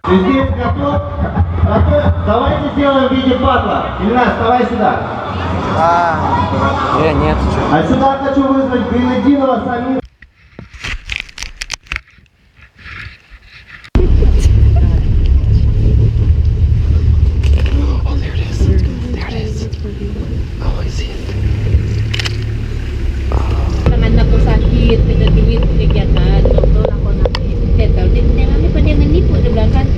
Здесь готов? Давайте сделаем в виде патла. Ильнас, вставай сюда. Нет. А сюда хочу вызвать Гайнединова Самира. Naman ako sakit, pinag-duit, bigyan na, doktor ako na. Pero din naman pwede manipo, diba kan?